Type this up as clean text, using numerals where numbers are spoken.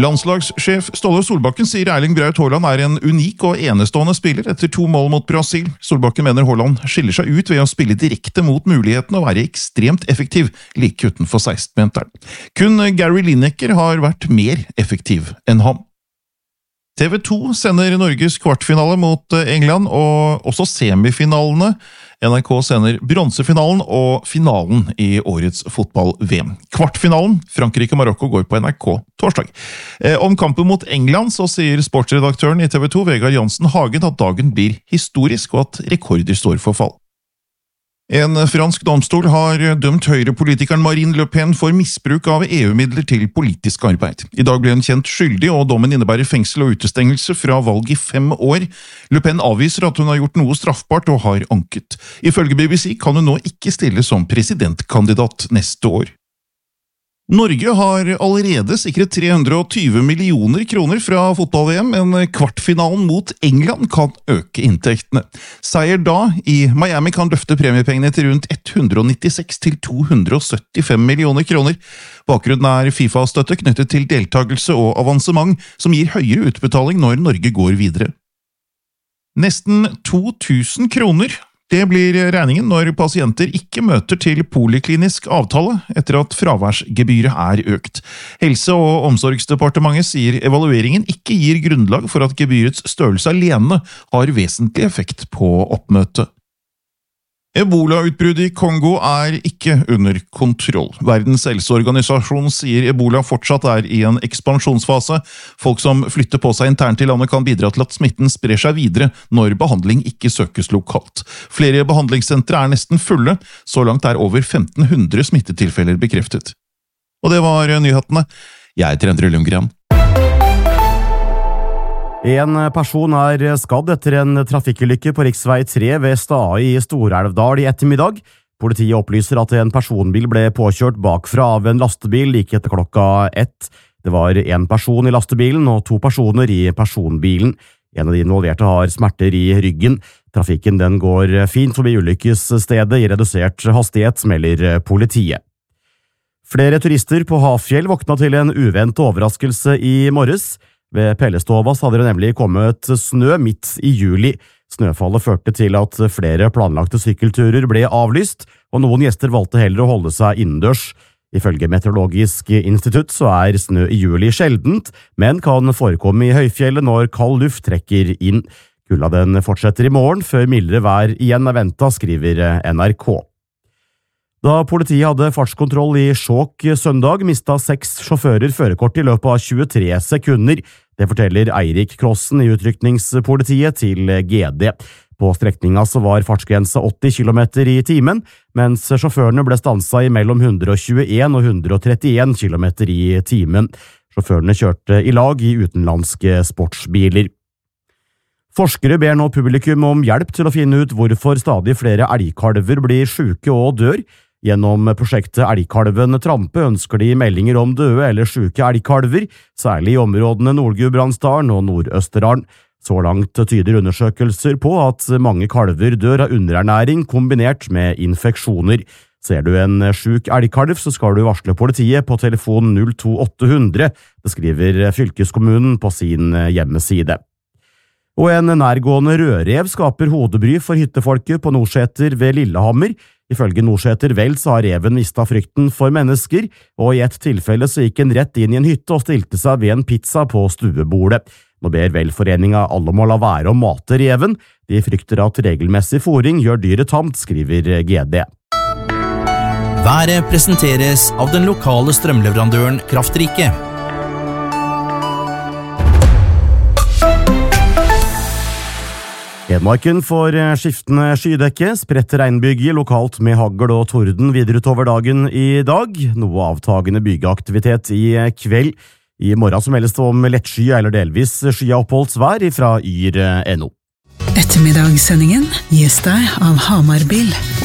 Landslagssjef Ståle Solbakken sier Erling Braut Haaland en unik og enestående spiller etter 2 mål mot Brasil. Solbakken mener Haaland skiller seg ut ved å spille direkte mot muligheten og være ekstremt effektiv like utenfor 16-meteren. Kun Gary Lineker har vært mer effektiv enn ham. TV 2 sender Norges kvartfinale mot England og også semifinalene. NRK sender bronsefinalen og finalen i årets fotball-VM. Kvartfinalen, Frankrike-Marokko, går på NRK torsdag. Om kampen mot England så sier sportsredaktøren i TV 2, Vegard Jansen Hagen, at dagen blir historisk og at rekorder står for fall. En fransk domstol har dømt høyrepolitikeren Marine Le Pen for misbruk av EU-midler til politisk arbeid. I dag ble hun kjent skyldig, og dommen innebærer fengsel og utestengelse fra valg i 5 år. Le Pen avviser at hun har gjort noe straffbart og har anket. Ifølge BBC kan hun nå ikke stille som presidentkandidat neste år. Norge har allerede sikret 320 millioner kroner fra fotball-VM, men kvartfinalen mot England kan øke inntektene. Seier da i Miami kan løfte premiepengene til rundt 196 til 275 millioner kroner. Bakgrunnen FIFA-støtte knyttet til deltagelse og avansement, som gir høyere utbetaling når Norge går videre. Nesten 2000 kroner. Det blir regningen når pasienter ikke møter til poliklinisk avtale etter at fraværsgebyret økt. Helse- og omsorgsdepartementet sier evalueringen ikke gir grunnlag for at gebyrets størrelse alene har vesentlig effekt på oppmøtet. Ebola-utbruddet i Kongo ikke under kontroll. Verdens helseorganisasjon sier Ebola fortsatt i en ekspansjonsfase. Folk som flytter på seg internt i landet kan bidra til at smitten sprer seg videre når behandling ikke søkes lokalt. Flere behandlingssentre nesten fulle, så langt over 1500 smittetilfeller bekreftet. Og det var nyhetene. Jeg heter Endre Lundgren. En person skadd etter en trafikkulykke på riksvei 3 ved Stae i Stor-Elvdal i ettermiddag. Politiet opplyser at en personbil ble påkjørt bakfra av en lastebil like etter klokka 1. Det var en person i lastebilen og 2 personer i personbilen. En av de involverte har smerter i ryggen. Trafikken den går fint forbi ulykkesstedet i redusert hastighet, melder politiet. Flere turister på Hafjell våkna til en uventet overraskelse i morges. Ved Pellestovas hadde det nemlig kommet snø midt i juli. Snøfallet førte til at flere planlagte sykkelturer ble avlyst, og noen gjester valgte heller å holde seg innendørs. Ifølge Meteorologisk institutt så snø i juli sjeldent, men kan forekomme i høyfjellet når kald luft trekker inn. Kulda den fortsetter i morgen, før mildere vær igjen ventet, skriver NRK. Da politiet hadde fartskontroll i Skjåk søndag, mistet 6 sjåfører førerkort i løpet av 23 sekunder. Det forteller Eirik Krossen i utrykningspolitiet til GD. På strekninga så var fartsgrensa 80 km i timen, mens sjåførene ble stanset i mellom 121 og 131 km i timen. Sjåførene kjørte i lag i utenlandske sportsbiler. Forskere ber nå publikum om hjelp til å finne ut hvorfor stadig flere elgkalver blir syke og dør. Gjennom prosjektet Elgkalven Trampe ønsker de meldinger om døde eller syke elgkalver, særlig i områdene Nord-Gudbrandsdalen og Nord-Østerdalen. Så langt tyder undersøkelser på at mange kalver dør av underernæring kombinert med infeksjoner. Ser du en syk elgkalv, så skal du varsle politiet på telefon 02800, det skriver fylkeskommunen på sin hjemmeside. Og en nærgående rødrev skaper hodebry for hyttefolket på Nordseter ved Lillehammer. Ifølge Nordseter Vel så har reven mistet frykten for mennesker, og i et tilfelle så gikk en rett inn i en hytte og stilte seg ved en pizza på stuebordet. Nå ber Velforeninga alle om å la være å mate reven. De frykter at regelmessig fôring gjør dyret tamt, skriver GD. Været presenteres av den lokale strømleverandøren Kraftrike. Hedmarken får skiftende skydekke, spredt regnbyge lokalt med hagl og torden videre utover dagen i dag. Noe avtagende bygeaktivitet i kveld. I morgen så meldes det om lettsky eller delvis skyoppholdsvær fra yr.no. Ettermiddagssendingen gis deg av Hamarbil.